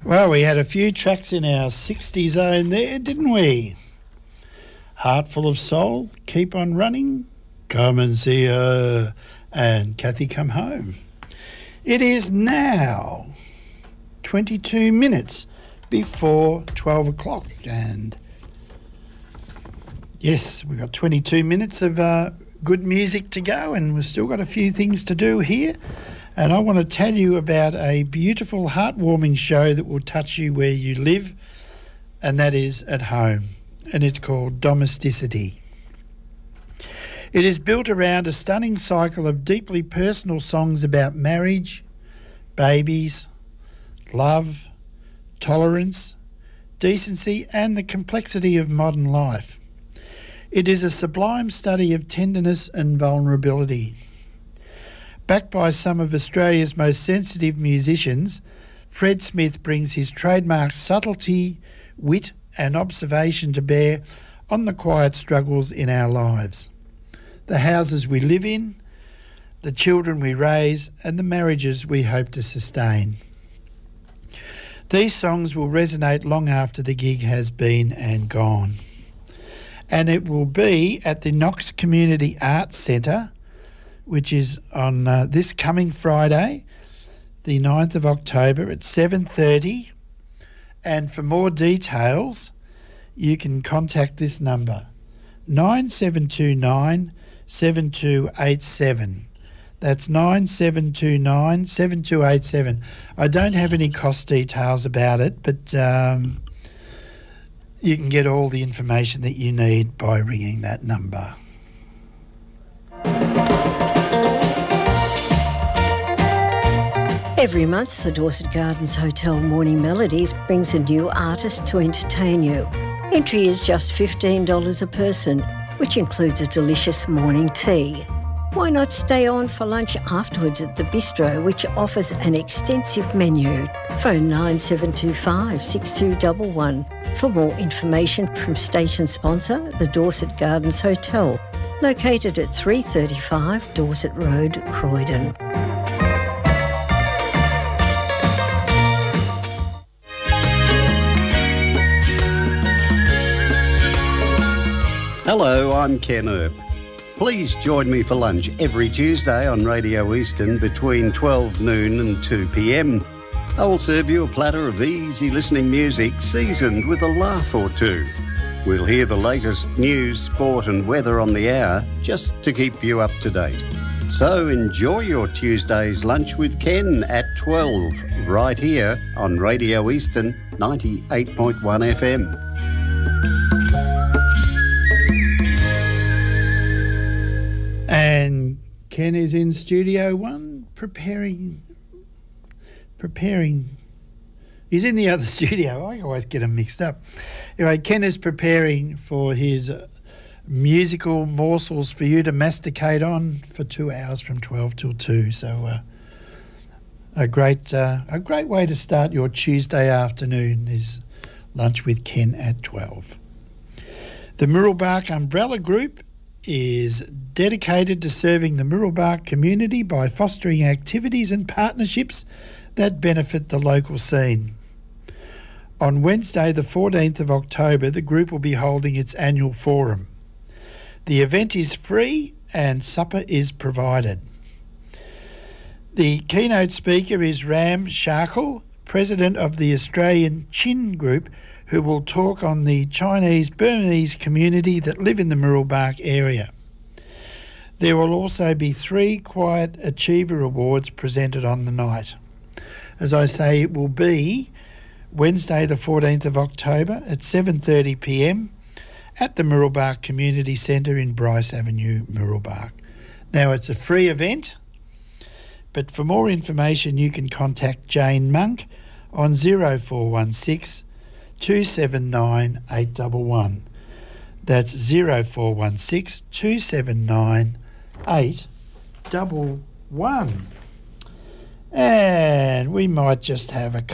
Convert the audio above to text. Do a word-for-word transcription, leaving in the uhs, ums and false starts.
Well, we had a few tracks in our sixty zone there, didn't we? Heart Full of Soul, Keep on Running, Come and See Her, and Kathy Come Home. It is now twenty-two minutes before twelve o'clock, and yes, we've got twenty-two minutes of uh, good music to go, and we've still got a few things to do here. And I want to tell you about a beautiful, heartwarming show that will touch you where you live, and that is at home. And it's called Domesticity. It is built around a stunning cycle of deeply personal songs about marriage, babies, love, tolerance, decency, and the complexity of modern life. It is a sublime study of tenderness and vulnerability. Backed by some of Australia's most sensitive musicians, Fred Smith brings his trademark subtlety, wit and observation to bear on the quiet struggles in our lives. The houses we live in, the children we raise, and the marriages we hope to sustain. These songs will resonate long after the gig has been and gone. And it will be at the Knox Community Arts Centre, which is on uh, this coming Friday, the ninth of October at seven thirty. And for more details, you can contact this number, nine seven two nine, seven two eight seven. That's nine seven two nine, seven two eight seven. I don't have any cost details about it, but um, you can get all the information that you need by ringing that number. Every month, the Dorset Gardens Hotel Morning Melodies brings a new artist to entertain you. Entry is just fifteen dollars a person, which includes a delicious morning tea. Why not stay on for lunch afterwards at the bistro, which offers an extensive menu? Phone nine seven two five, six two one one for more information from station sponsor, the Dorset Gardens Hotel, located at three thirty-five Dorset Road, Croydon. Hello, I'm Ken Earp. Please join me for lunch every Tuesday on Radio Eastern between twelve noon and two p m. I will serve you a platter of easy listening music seasoned with a laugh or two. We'll hear the latest news, sport and weather on the hour just to keep you up to date. So enjoy your Tuesday's lunch with Ken at twelve right here on Radio Eastern ninety-eight point one F M. And Ken is in Studio One preparing, preparing, he's in the other studio. I always get him mixed up. Anyway, Ken is preparing for his uh, musical morsels for you to masticate on for two hours from twelve till two. So uh, a great uh, a great way to start your Tuesday afternoon is lunch with Ken at twelve. The Mirralbark Umbrella Group is dedicated to serving the Mirralbark community by fostering activities and partnerships that benefit the local scene. On Wednesday, the fourteenth of October, the group will be holding its annual forum. The event is free and supper is provided. The keynote speaker is Ram Sharkle, president of the Australian Chin Group, who will talk on the Chinese Burmese community that live in the Mirralbark area. There will also be three Quiet Achiever Awards presented on the night. As I say, it will be Wednesday the fourteenth of October at seven thirty p m at the Mirralbark Community Centre in Bryce Avenue, Mirralbark. Now, it's a free event, but for more information you can contact Jane Monk on zero four one six, two seven nine, eight one one. That's zero four one six, two seven nine, eight one one. And we might just have a